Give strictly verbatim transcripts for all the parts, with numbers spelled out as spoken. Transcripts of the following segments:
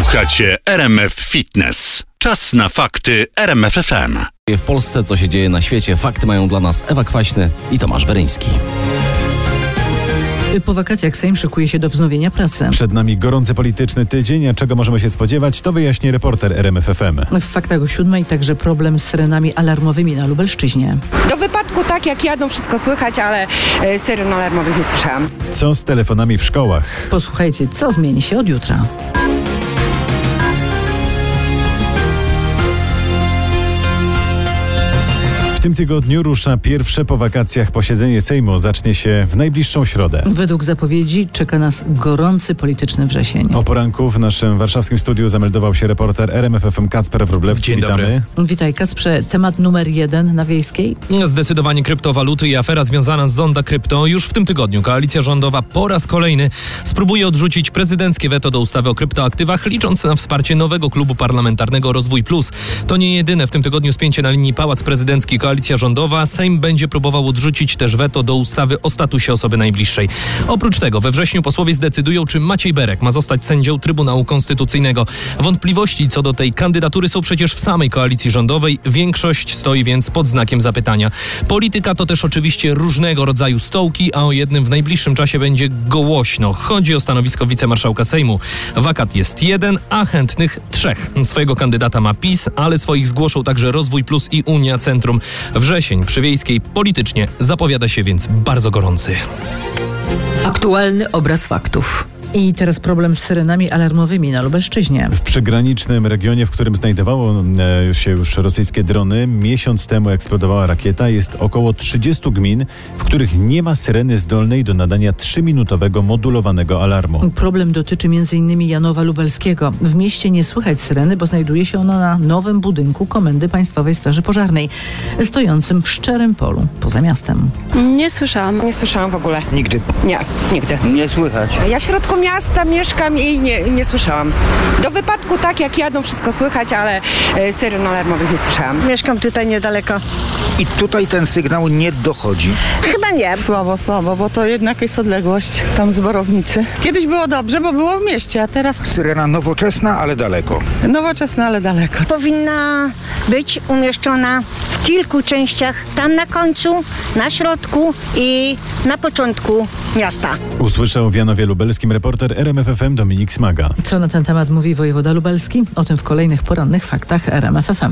Słuchacie R M F Fitness. Czas na fakty R M F F M. W Polsce, co się dzieje na świecie, fakty mają dla nas Ewa Kwaśny i Tomasz Weryński. Po wakacjach Sejm szykuje się do wznowienia pracy. Przed nami gorący polityczny tydzień, a czego możemy się spodziewać, to wyjaśni reporter R M F F M. W faktach o siódmej także problem z syrenami alarmowymi na Lubelszczyźnie. Do wypadku tak jak jadą, wszystko słychać, ale e, syren alarmowych nie słyszałam. Co z telefonami w szkołach? Posłuchajcie, co zmieni się od jutra. W tym tygodniu rusza pierwsze po wakacjach posiedzenie Sejmu. Zacznie się w najbliższą środę. Według zapowiedzi czeka nas gorący polityczny wrzesień. O poranku w naszym warszawskim studiu zameldował się reporter R M F F M Kacper Wróblewski. Dzień Witamy. dobry. Witaj Kacprze, temat numer jeden na Wiejskiej. Zdecydowanie kryptowaluty i afera związana z Zonda Krypto. Już w tym tygodniu koalicja rządowa po raz kolejny spróbuje odrzucić prezydenckie weto do ustawy o kryptoaktywach, licząc na wsparcie nowego klubu parlamentarnego Rozwój Plus. To nie jedyne w tym tygodniu spięcie na linii Pałac Prezydencki Koalicja Rządowa. Sejm będzie próbował odrzucić też weto do ustawy o statusie osoby najbliższej. Oprócz tego we wrześniu posłowie zdecydują, czy Maciej Berek ma zostać sędzią Trybunału Konstytucyjnego. Wątpliwości co do tej kandydatury są przecież w samej koalicji rządowej. Większość stoi więc pod znakiem zapytania. Polityka to też oczywiście różnego rodzaju stołki, a o jednym w najbliższym czasie będzie głośno. Chodzi o stanowisko wicemarszałka Sejmu. Wakat jest jeden, a chętnych trzech. Swojego kandydata ma PiS, ale swoich zgłoszą także Rozwój Plus i Unia Centrum. Wrzesień przy Wiejskiej politycznie zapowiada się więc bardzo gorący. Aktualny obraz faktów. I teraz problem z syrenami alarmowymi na Lubelszczyźnie. W przygranicznym regionie, w którym znajdowało e, się już rosyjskie drony, miesiąc temu eksplodowała rakieta. Jest około trzydziestu gmin, w których nie ma syreny zdolnej do nadania trzyminutowego modulowanego alarmu. Problem dotyczy między innymi Janowa Lubelskiego. W mieście nie słychać syreny, bo znajduje się ona na nowym budynku Komendy Państwowej Straży Pożarnej, stojącym w szczerym polu poza miastem. Nie słyszałam. Nie słyszałam w ogóle. Nigdy. Nie, nigdy. Nie słychać. Ja w środku miasta mieszkam i nie, nie słyszałam. Do wypadku tak jak jadą, wszystko słychać, ale e, syren alarmowych nie słyszałam. Mieszkam tutaj niedaleko. I tutaj ten sygnał nie dochodzi. Chyba nie. Słabo, słabo, bo to jednak jest odległość tam z Borownicy. Kiedyś było dobrze, bo było w mieście, a teraz Syrena nowoczesna, ale daleko. nowoczesna, ale daleko. Powinna być umieszczona w kilku częściach. Tam na końcu, na środku i na początku miasta. Usłyszał w Janowie Lubelskim reporter R M F F M Dominik Smaga. Co na ten temat mówi wojewoda lubelski? O tym w kolejnych porannych faktach R M F F M.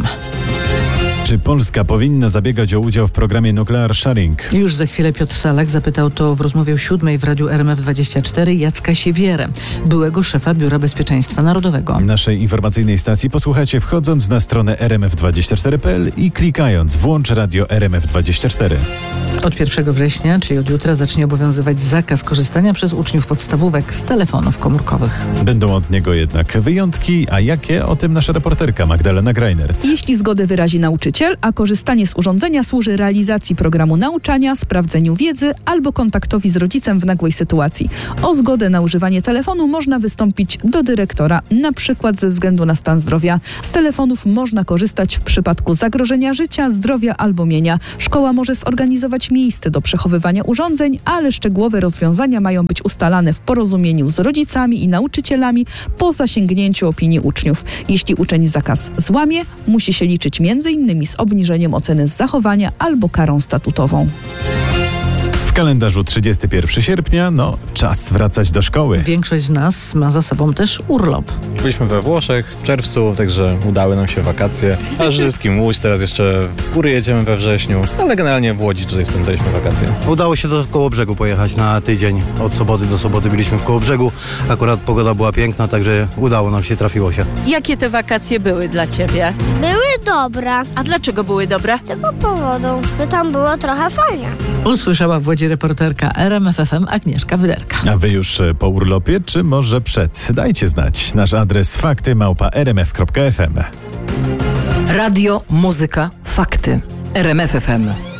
Czy Polska powinna zabiegać o udział w programie Nuclear Sharing? Już za chwilę Piotr Salak zapytał to w rozmowie o siódmej w radiu R M F dwadzieścia cztery Jacka Siewierę, byłego szefa Biura Bezpieczeństwa Narodowego. Naszej informacyjnej stacji posłuchacie wchodząc na stronę r m f dwadzieścia cztery kropka p l i klikając włącz radio R M F dwadzieścia cztery. Od pierwszego września, czyli od jutra, zacznie obowiązywać zakaz korzystania przez uczniów podstawówek z telefonów komórkowych. Będą od niego jednak wyjątki, a jakie? O tym nasza reporterka Magdalena Greinert. Jeśli zgodę wyrazi nauczyciel, a korzystanie z urządzenia służy realizacji programu nauczania, sprawdzeniu wiedzy albo kontaktowi z rodzicem w nagłej sytuacji. O zgodę na używanie telefonu można wystąpić do dyrektora, na przykład ze względu na stan zdrowia. Z telefonów można korzystać w przypadku zagrożenia życia, zdrowia albo mienia. Szkoła może zorganizować miejsce do przechowywania urządzeń, ale szczegółowe rozwiązania mają być ustalane w porozumieniu z rodzicami i nauczycielami po zasięgnięciu opinii uczniów. Jeśli uczeń zakaz złamie, musi się liczyć między innymi z obniżeniem oceny z zachowania albo karą statutową. W kalendarzu trzydziestego pierwszego sierpnia, no czas wracać do szkoły. Większość z nas ma za sobą też urlop. Byliśmy we Włoszech w czerwcu, także udały nam się wakacje. A przede wszystkim Łódź, teraz jeszcze w góry jedziemy we wrześniu, ale generalnie w Łodzi tutaj spędzaliśmy wakacje. Udało się do Kołobrzegu pojechać na tydzień. Od soboty do soboty byliśmy w Kołobrzegu. Akurat pogoda była piękna, także udało nam się, trafiło się. Jakie te wakacje były dla ciebie? Były dobre. A dlaczego były dobre? Z tego powodu, że tam było trochę fajnie. Usłyszała w Łodzi reporterka R M F F M Agnieszka Wyderka. A wy już po urlopie, czy może przed? Dajcie znać. Nasz adres fakty małpa r m f kropka f m. Radio, muzyka, fakty. R M F F M.